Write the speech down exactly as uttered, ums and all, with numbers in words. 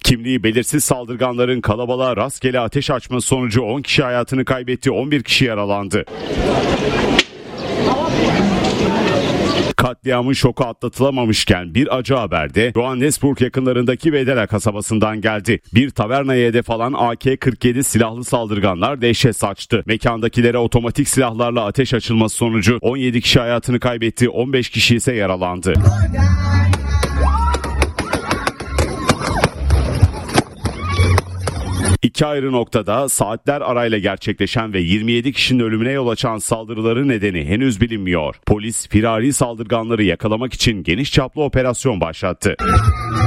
Kimliği belirsiz saldırganların kalabalığa rastgele ateş açması sonucu on kişi hayatını kaybetti, on bir kişi yaralandı. Katliamın şoku atlatılamamışken bir acı haber de Johannesburg yakınlarındaki Vedera kasabasından geldi. Bir tavernaya hedef alan A K kırk yedi silahlı saldırganlar dehşet saçtı. Mekandakilere otomatik silahlarla ateş açılması sonucu on yedi kişi hayatını kaybetti, on beş kişi ise yaralandı. İki ayrı noktada saatler arayla gerçekleşen ve yirmi yedi kişinin ölümüne yol açan saldırıların nedeni henüz bilinmiyor. Polis firari saldırganları yakalamak için geniş çaplı operasyon başlattı.